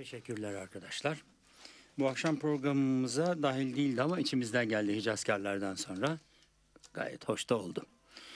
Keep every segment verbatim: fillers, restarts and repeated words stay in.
Teşekkürler arkadaşlar. Bu akşam programımıza dahil değildi ama içimizden geldi Hicazkarlardan sonra. Gayet hoş da oldu.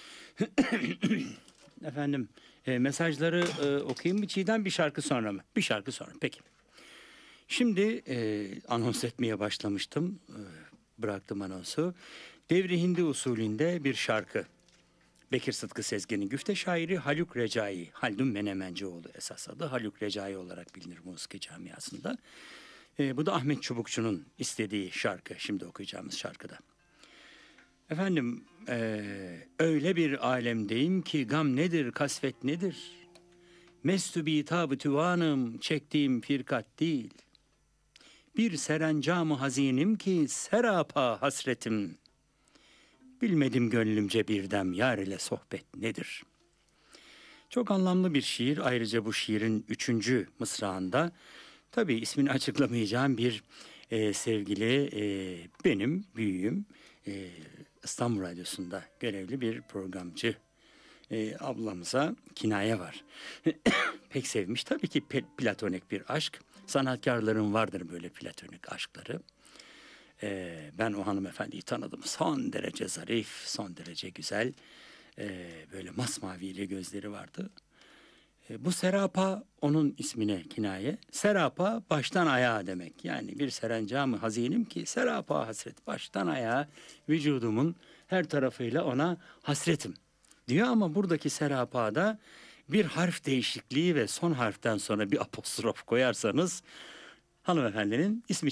Efendim e, mesajları e, okuyayım mı Çiğdem, bir şarkı sonra mı? Bir şarkı sonra, peki. Şimdi e, anons etmeye başlamıştım. E, bıraktım anonsu. Devri Hindi usulünde bir şarkı. Bekir Sıtkı Sezgin'in güfte şairi Haluk Recai, Haldun Menemencioğlu esas adı Haluk Recai olarak bilinir musiki camiasında. E, bu da Ahmet Çubukçu'nun istediği şarkı, şimdi okuyacağımız şarkıda. Efendim, e, öyle bir alemdeyim ki gam nedir, kasvet nedir? Mestü bitabı tüvanım, çektiğim firkat değil. Bir serencam-ı hazinim ki serapa hasretim. Bilmedim gönlümce bir dem yar ile sohbet nedir? Çok anlamlı bir şiir. Ayrıca bu şiirin üçüncü mısrağında tabii ismini açıklamayacağım bir e, sevgili e, benim büyüğüm e, İstanbul Radyosu'nda görevli bir programcı e, ablamıza kinaye var. Pek sevmiş tabii ki, platonik bir aşk. Sanatkarların vardır böyle platonik aşkları. Ee, ben o hanımefendiyi tanıdım. Son derece zarif, son derece güzel. Ee, böyle masmavili gözleri vardı. Ee, bu serapa onun ismine kinaye. Serapa baştan ayağa demek. Yani bir serencam-ı hazinim ki serapa hasret. Baştan ayağa vücudumun her tarafıyla ona hasretim diyor, ama buradaki serapada bir harf değişikliği ve son harften sonra bir apostrof koyarsanız hanımefendinin ismi